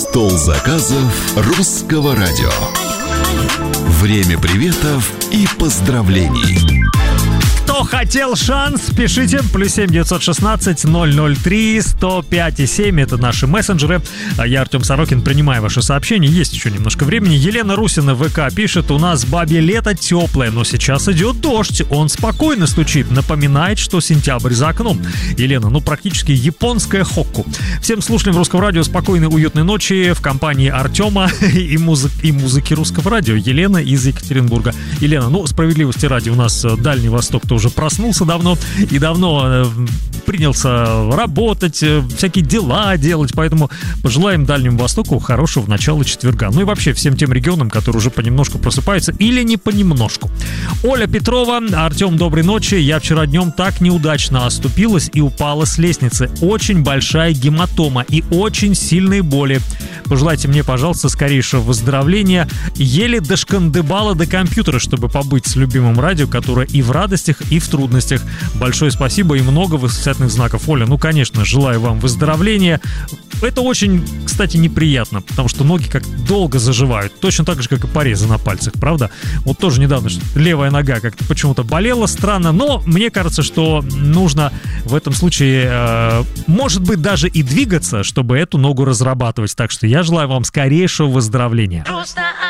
Стол заказов Русского радио. Время приветов и поздравлений. Кто хотел шанс, пишите. +7 916 003 105 7. Это наши мессенджеры. Я, Артем Сорокин, принимаю ваши сообщения. Есть еще немножко времени. Елена Русина в ВК пишет: у нас бабье лето теплое, но сейчас идет дождь. Он спокойно стучит, напоминает, что сентябрь за окном. Елена, практически японская хокку. Всем слушателям Русского радио спокойной, уютной ночи в компании Артема и музыки Русского радио. Елена из Екатеринбурга. Елена, справедливости ради, у нас Дальний Восток уже проснулся давно и давно принялся работать, всякие дела делать, поэтому пожелаем Дальнему Востоку хорошего начала четверга. И вообще всем тем регионам, которые уже понемножку просыпаются или не понемножку. Оля Петрова: Артем, доброй ночи. Я вчера днем так неудачно оступилась и упала с лестницы. Очень большая гематома и очень сильные боли. Пожелайте мне, пожалуйста, скорейшего выздоровления. Еле дошкандыбала до компьютера, чтобы побыть с любимым радио, которое и в радостях, и в трудностях. Большое спасибо и много восклицательных знаков. Оля, конечно, желаю вам выздоровления. Это очень, кстати, неприятно, потому что ноги как долго заживают. Точно так же, как и порезы на пальцах, правда? Тоже недавно левая нога как-то почему-то болела странно, но мне кажется, что нужно в этом случае, может быть, даже и двигаться, чтобы эту ногу разрабатывать. Так что я желаю вам скорейшего выздоровления.